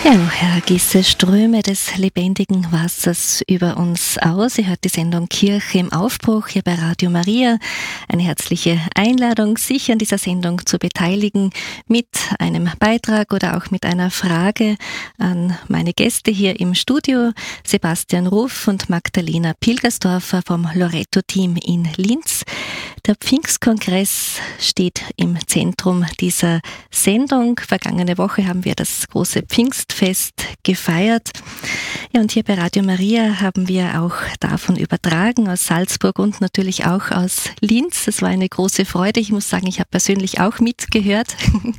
Ja, Herr Gisse, Ströme des lebendigen Wassers über uns aus. Ihr hört die Sendung Kirche im Aufbruch hier bei Radio Maria. Eine herzliche Einladung, sich an dieser Sendung zu beteiligen mit einem Beitrag oder auch mit einer Frage an meine Gäste hier im Studio, Sebastian Ruff und Magdalena Pilgersdorfer vom Loretto-Team in Linz. Der Pfingstkongress steht im Zentrum dieser Sendung. Vergangene Woche haben wir das große Pfingstfest gefeiert. Ja, und hier bei Radio Maria haben wir auch davon übertragen aus Salzburg und natürlich auch aus Linz. Es war eine große Freude. Ich muss sagen, ich habe persönlich auch mitgehört.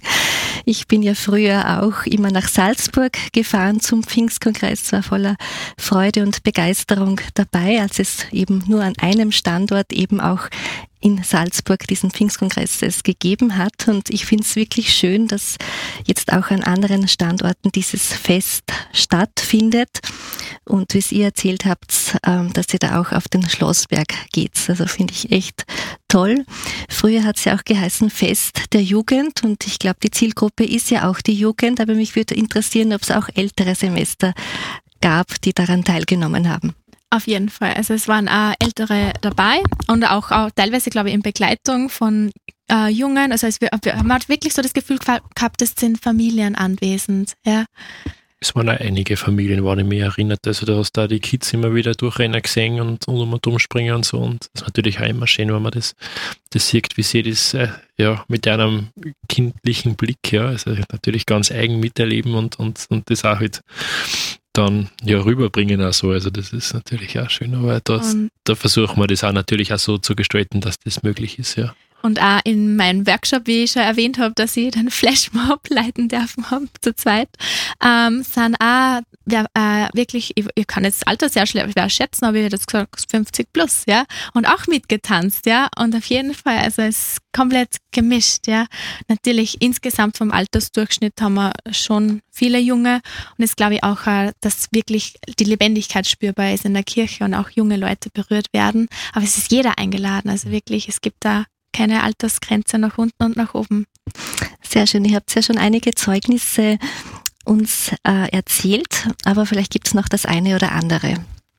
Ich bin ja früher auch immer nach Salzburg gefahren zum Pfingstkongress, war voller Freude und Begeisterung dabei, als es eben nur an einem Standort eben auch in Salzburg diesen Pfingstkongress es gegeben hat. Und ich finde es wirklich schön, dass jetzt auch an anderen Standorten dieses Fest stattfindet. Und wie es ihr erzählt habt, dass ihr da auch auf den Schlossberg geht. Also finde ich echt toll. Früher hat es ja auch geheißen Fest der Jugend. Und ich glaube, die Zielgruppe ist ja auch die Jugend. Aber mich würde interessieren, ob es auch ältere Semester gab, die daran teilgenommen haben. Auf jeden Fall. Also es waren auch Ältere dabei und auch teilweise, glaube ich, in Begleitung von Jungen. Also man hat wirklich so das Gefühl gehabt, es sind Familien anwesend. Ja. Es waren auch einige Familien, waren ich mich erinnert. Also da hast du auch die Kids immer wieder durchrennen gesehen und um und umspringen und so. Und das ist natürlich auch immer schön, wenn man das sieht, wie sie das mit einem kindlichen Blick, also natürlich ganz eigen miterleben und das auch halt dann rüberbringen auch so. Also das ist natürlich auch schön, aber da versuchen wir das auch natürlich auch so zu gestalten, dass das möglich ist, ja. Und auch in meinem Workshop, wie ich schon erwähnt habe, dass ich den Flashmob leiten dürfen habe zu zweit, sind auch wirklich, ich kann jetzt das Alter sehr schwer schätzen, aber ich hätte jetzt gesagt 50 plus, ja, und auch mitgetanzt, ja, und auf jeden Fall, also es ist komplett gemischt, ja. Natürlich insgesamt vom Altersdurchschnitt haben wir schon viele Junge und es glaube ich auch, dass wirklich die Lebendigkeit spürbar ist in der Kirche und auch junge Leute berührt werden, aber es ist jeder eingeladen, also wirklich, es gibt da keine Altersgrenze nach unten und nach oben. Sehr schön. Ihr habt ja schon einige Zeugnisse uns erzählt, aber vielleicht gibt es noch das eine oder andere.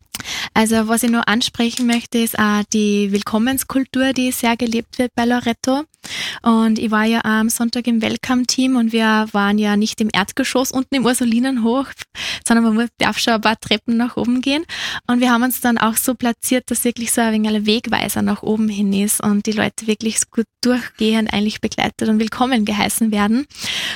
Also was ich nur ansprechen möchte, ist auch die Willkommenskultur, die sehr gelebt wird bei Loretto. Und ich war ja am Sonntag im Welcome-Team und wir waren ja nicht im Erdgeschoss unten im Ursulinenhof, sondern man darf schon ein paar Treppen nach oben gehen. Und wir haben uns dann auch so platziert, dass wirklich so ein wenig ein Wegweiser nach oben hin ist und die Leute wirklich gut durchgehend eigentlich begleitet und willkommen geheißen werden.